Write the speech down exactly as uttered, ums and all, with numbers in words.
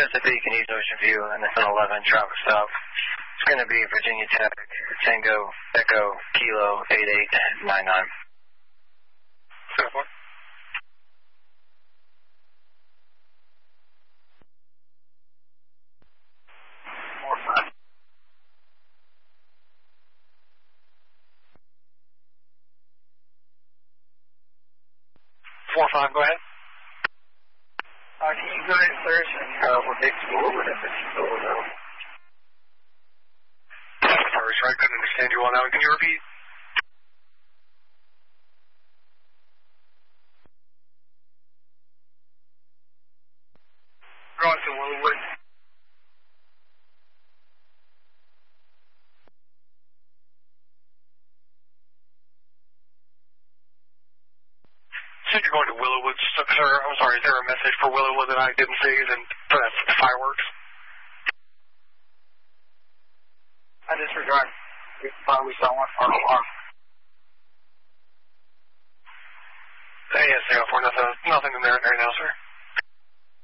Chesapeake and East Ocean View, and it's an eleven traffic stop. It's going to be Virginia Tech, Tango, Echo, Kilo, eight eight nine nine. Singapore. Four five. Four five, go ahead. Uh, can you go ahead first and uh, we'll take forward if it's still though. Sorry, sir, I couldn't understand you well now. Can you repeat? Bronson, Willowwood. Said you're going to Willowwood, sir. I'm sorry, is there a message for Willowwood that I didn't see and for that fireworks? I disregard. We thought we saw one on the alarm. Hey, yes, Singapore, nothing, nothing in there right now, sir.